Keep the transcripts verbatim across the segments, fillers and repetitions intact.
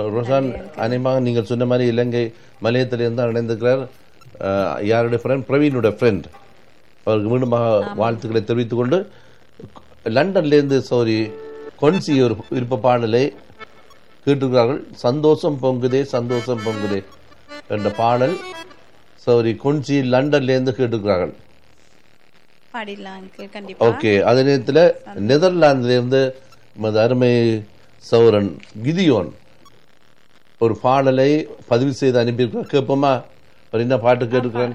ரோஷான், அநேகமாக நீங்கள் சொன்ன மாதிரி இலங்கை மலையத்திலிருந்து அடைந்திருக்கிறார். யாருடைய ஃப்ரெண்ட்? பிரவீனுடைய ஃப்ரெண்ட். அவருக்கு மீண்டுமாக வாழ்த்துக்களை தெரிவித்துக் கொண்டு, லண்டன்லேருந்து சௌரி கொன்சி ஒரு விருப்ப பாடலை கேட்டிருக்கிறார்கள். சந்தோஷம் பொங்குதே சந்தோஷம் பொங்குதே என்ற பாடல் சௌரி கொன்சி லண்டன்லேருந்து கேட்டிருக்கிறார்கள். ஓகே. அதே நேரத்தில் நெதர்லாந்திலிருந்து அருமை சௌரன் கிதியோன் ஒரு பாடலை பதிவு செய்து அனுப்பியிருக்கிறார். கேட்போமா? ஒரு என்ன பாட்டு கேட்டுக்கிறேன்?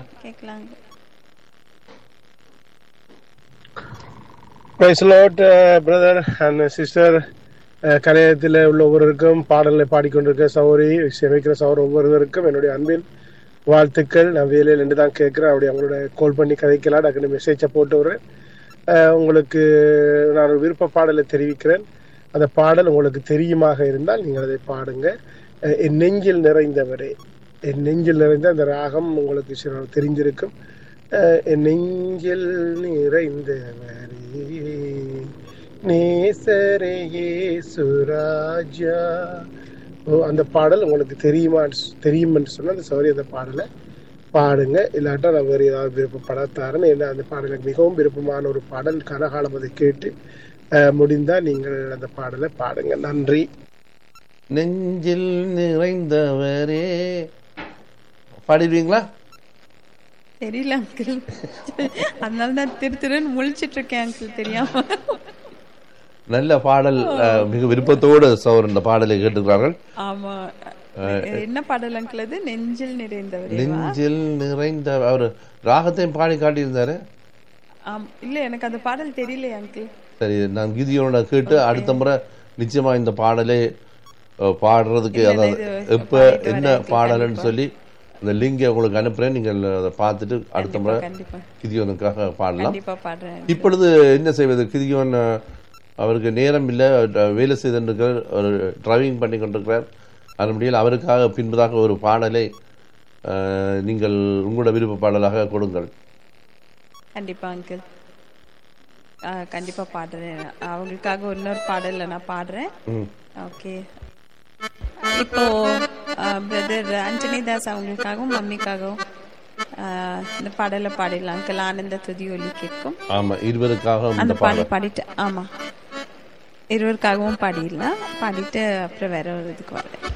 Praise the Lord, uh, brother and sister. கலையத்தில் உள்ள ஒவ்வொருவருக்கும் பாடலை பாடிக்கொண்டிருக்க சௌரி சேமிக்கிற சௌர் ஒவ்வொருவருக்கும் என்னுடைய அன்பின் வாழ்த்துக்கள். நான் வேலையில் என்று தான் கேட்குறேன். அப்படி அவங்களோட கால் பண்ணி கதைக்கலாம். டக்குனு மெசேஜை போட்டு விடுறேன். உங்களுக்கு நான் ஒரு விருப்ப பாடலை தெரிவிக்கிறேன். அந்த பாடல் உங்களுக்கு தெரியுமாக இருந்தால் நீங்கள் அதை பாடுங்க. என் நெஞ்சில் நிறைந்தவரே, என் நெஞ்சில் நிறைந்த அந்த ராகம் உங்களுக்கு சில தெரிஞ்சிருக்கும். என் நெஞ்சில் நிறைந்தவரே நேசரையே சுராஜா. அந்த பாடல் உங்களுக்கு தெரியுமா தெரியுமென்று சொன்னால் அந்த சௌரி அந்த பாடலை பாடுங்க. இல்லாட்டா நான் வேறு ஏதாவது விருப்பப்படத்தாருன்னு. ஏன்னா அந்த பாடலுக்கு மிகவும் விருப்பமான ஒரு பாடல். கனகாலம் அதை கேட்டு முடிந்தா நீங்கள் அந்த பாடலை பாடுங்க. நன்றி. நெஞ்சில் நிறைந்தவரே பாடிடுவீங்களா? தெரியல அங்கிள், அதனால தான் திரு திருன்னு முழிச்சிட்டு இருக்கேன் அங்கிள், தெரியாம. நல்ல பாடல், மிக விருப்பத்தோடு சௌர் இந்த பாடலை கேட்டுக்கிறார்கள். ஆமா. என்ன பாடல் அங்கிள் அது? நெஞ்சில் நிறைந்தவர். நெஞ்சில் நிறைந்த அவர் ராகத்தையும் பாடி காட்டியிருந்தாரு. இல்ல, எனக்கு அந்த பாடல் தெரியல அங்கிள். சரி, நான் கீதியோட கேட்டு அடுத்த முறை நிச்சயமா இந்த பாடலை பாடுறதுக்கு அதாவது எப்ப என்ன பாடல்னு சொல்லி இந்த லிங்கை உங்களுக்கு அனுப்புறேன். நீங்கள் அதை பார்த்துட்டு அடுத்த முறை கிதியோனுக்காக பாடலாம். இப்பொழுது என்ன செய்வது? கிதியோன் அவருக்கு நேரம் இல்லை, வேலை செய்திருக்கிறார், ஒரு டிரைவிங் பண்ணி கொண்டிருக்கிறார். அதன்படியில் அவருக்காக பின்பதாக ஒரு பாடலை நீங்கள் உங்களோட விருப்ப பாடலாக கொடுங்கள். கண்டிப்பா அங்கிள், கண்டிப்பா பாடுறேன். அவங்களுக்காக இன்னொரு பாடல நான் பாடுறேன். ஓகே. இப்போ பிரதர் அஞ்சனி தாஸ் அவங்களுக்காகவும் மம்மிக்காகவும் இந்த பாடலை பாடிடலாம் அங்கிள். ஆனந்த துதி ஒலி கேட்கும். ஆமா, இருவருக்காகவும் அந்த பாடல் பாடிட்டு, ஆமா இருவருக்காகவும் பாடிடலாம். பாடிட்டு அப்புறம் வேற ஒரு இதுக்கு வரேன்.